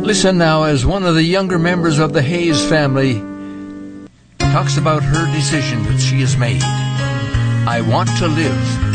Listen now as one of the younger members of the Hayes family talks about her decision that she has made. I want to live